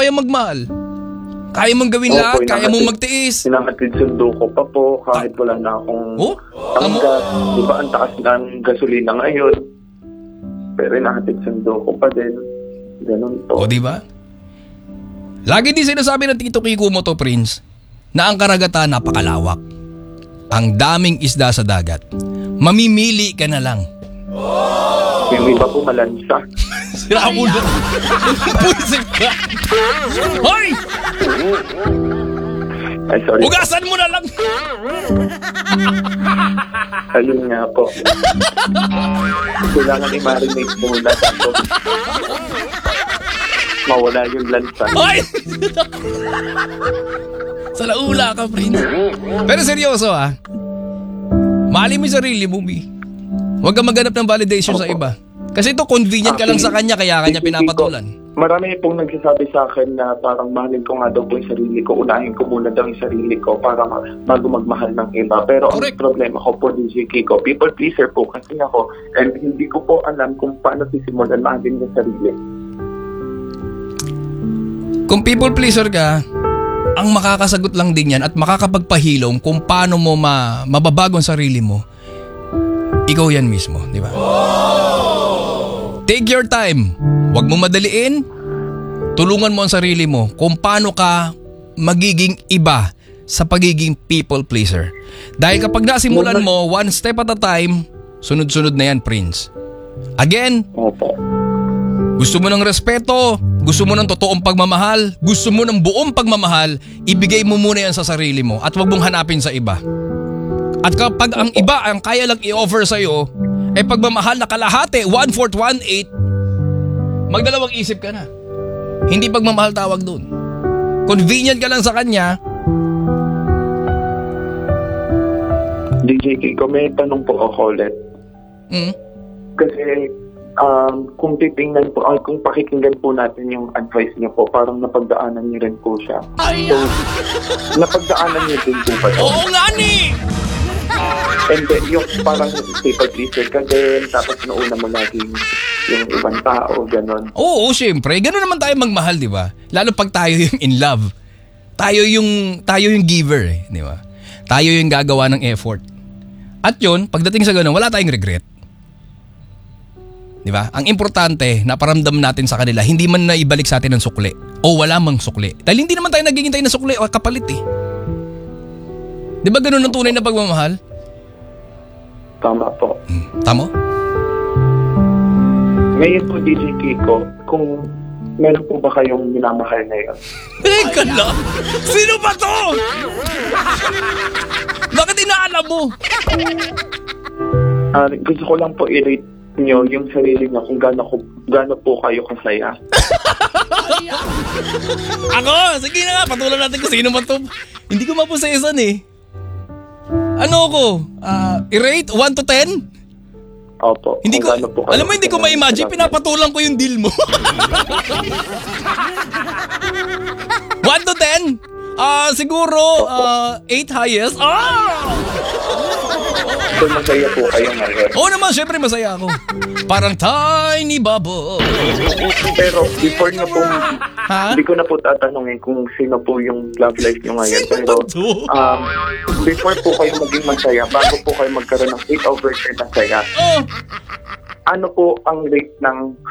kaya magmahal? Kaya mong gawin lahat, kaya mong magtiis. Hinahatid sundo ko pa po kahit wala na akong tanggas. Diba ang taas ng gasolina ngayon? Pero hinahatid sundo ko pa din. Ganun po. O diba? Lagi din sinasabi ng Tito Kiko mo to, Prince, na ang karagatan napakalawak. Ang daming isda sa dagat. Mamimili ka na lang. Yung iba po malansa. Sira mo na. Pusit ka. Hoy! Ay, sorry. Hugasan mo na lang. Ayun nga po. Kailangan i-marinate muna. Mawala yung lansa. Hoy! Sa laula ka, Prince. Pero seryoso Mali mo yung sarili mo, Mi. Huwag kang maghanap ng validation sa iba. Kasi ito convenient ka lang sa kanya, kaya kanya pinapatulan. Marami pong nagsasabi sa akin na parang mahalin ko nga daw po yung sarili ko. Unahin ko muna daw yung sarili ko para bago magmahal ng iba. Pero ang problema ko po, DJ Kiko, people pleaser po kasi ako. And hindi ko po alam kung paano sisimulan mahalin yung sarili. Kung people pleaser ka, ang makakasagot lang din yan at makakapagpahilom kung paano mo mababago ang sarili mo, ikaw yan mismo, di ba? Take your time. Huwag mo madaliin. Tulungan mo ang sarili mo kung paano ka magiging iba sa pagiging people pleaser. Dahil kapag nasimulan mo, one step at a time, sunod-sunod na yan, Prince. Again, gusto mo ng respeto, gusto mo ng totoong pagmamahal, gusto mo ng buong pagmamahal, ibigay mo muna yan sa sarili mo at huwag mong hanapin sa iba. At kapag ang iba ang kaya lang i-offer sa'yo, pagmamahal na kalahati, 1/4, 1/8, magdalawang isip ka na. Hindi pagmamahal tawag dun. Convenient ka lang sa kanya. DJ Kiko, may tanong po ako ulit. Kasi kung titingnan po, kung pakikinggan po natin yung advice niyo po, parang napagdaanan niyo rin po siya. So, napagdaanan niyo din po ba? Oo nga ni! And then, yung parang people pleaser ka din, tapos nauna mo laging yung ibang tao, gano'n. Oo, syempre. Gano'n naman tayo magmahal, di ba? Lalo pag tayo yung in love. Tayo yung giver, di ba? Tayo yung gagawa ng effort. At yun, pagdating sa gano'n, wala tayong regret. Di ba? Ang importante, naparamdam natin sa kanila, hindi man na ibalik sa atin ng sukli. O wala mang sukli. Dahil hindi naman tayo naghihintay ng sukli o kapalit Di ba gano'n ang tunay na pagmamahal? Tama po. Tama? Ngayon po, DJ Kiko, kung meron po ba kayong minamahal ngayon? Teka lang! Sino ba to? Bakit inaalam mo? Gusto ko lang po i-rate nyo yung sarili niya kung gaano po kayo kasaya. Ako? Sige na nga, patulan natin kung sino man to. Hindi ko mapusesan Ano ko? I-rate 1 to 10? Opo. Hindi ko, alam mo, hindi ko ma-imagine, pinapatulan ko yung deal mo. 1 to 10? Siguro, 8 highest. So, masaya po kayo ngayon. Oo naman, syempre masaya ako. Parang tiny bubble. Pero before nyo po, hindi ko na po tatanungin kung sino po yung love life nyo ngayon. Pero before po kayo maging masaya, bago po kayo magkaroon ng 8/10 na saya, ano po ang rate ng